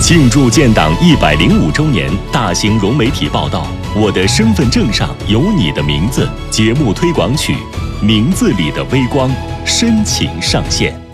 庆祝建党105周年大型融媒体报道《我的身份证上有你的名字》节目推广曲《名字里的微光》深情上线。